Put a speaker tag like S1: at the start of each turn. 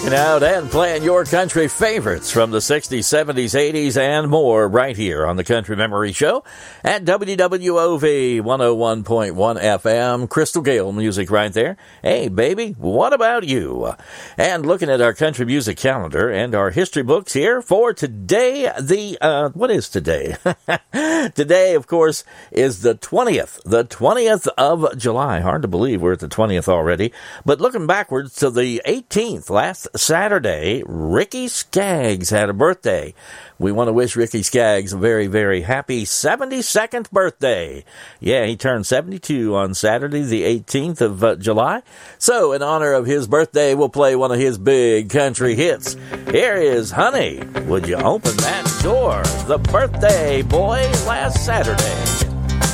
S1: Out and playing your country favorites from the 60s, 70s, 80s, and more right here on the Country Memory Show at WWOV 101.1 FM. Crystal Gale music right there. Hey, baby, what about you? And looking at our country music calendar and our history books here for today, what is today? Today, of course, is the 20th of July. Hard to believe we're at the 20th already. But looking backwards to the 18th, last Saturday, Ricky Skaggs had a birthday. We want to wish Ricky Skaggs a very, very happy 72nd birthday. Yeah, he turned 72 on Saturday, the 18th of July. So, in honor of his birthday, we'll play one of his big country hits. Here is Honey, Would You Open That Door? The birthday boy last Saturday.